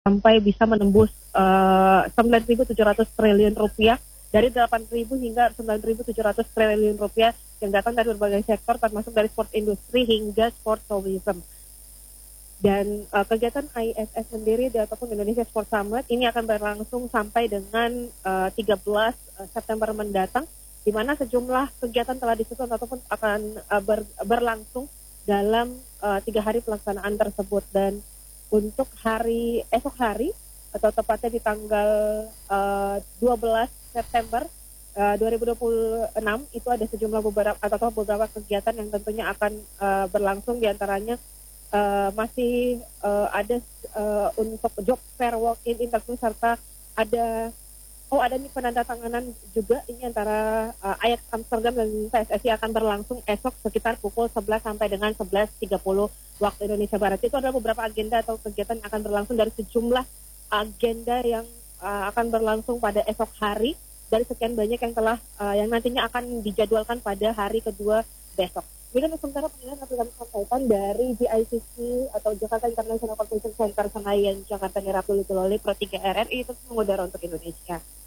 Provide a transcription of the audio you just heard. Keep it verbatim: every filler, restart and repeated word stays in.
sampai bisa menembus uh, sembilan ribu tujuh ratus triliun rupiah dari delapan ribu hingga sembilan ribu tujuh ratus triliun rupiah yang datang dari berbagai sektor termasuk dari sport industri hingga sport tourism. Dan uh, kegiatan I S S sendiri ataupun Indonesia Sport Summit ini akan berlangsung sampai dengan uh, tiga belas September mendatang, di mana sejumlah kegiatan telah disusun ataupun akan uh, ber, berlangsung dalam uh, tiga hari pelaksanaan tersebut. Dan untuk hari esok hari atau tepatnya di tanggal uh, dua belas September uh, dua ribu dua puluh enam itu ada sejumlah beberapa atau beberapa kegiatan yang tentunya akan uh, berlangsung, diantaranya uh, masih uh, ada uh, untuk job fair walk-in interview serta ada oh ada nih penandatanganan juga ini antara uh, Ajax Amsterdam dan P S S I akan berlangsung esok sekitar pukul sebelas sampai dengan sebelas tiga puluh waktu Indonesia Barat. Itu adalah beberapa agenda atau kegiatan yang akan berlangsung dari sejumlah agenda yang uh, akan berlangsung pada esok hari dari sekian banyak yang telah uh, yang nantinya akan dijadwalkan pada hari kedua besok. Demikian sementara penilaian yang kami sampaikan dari G I C C atau Jakarta International Convention Center Senayan Jakarta Nirapul Loli Pro tiga R R I itu mengudara untuk Indonesia.